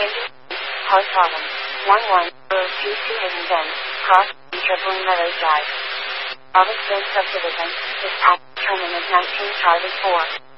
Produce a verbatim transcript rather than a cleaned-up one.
Hard problem. one one zero two two Hidden Bend, Cross, Tripling Meadows Drive. Robert Spin Subdivision, is at, terminus nineteen Charlie four.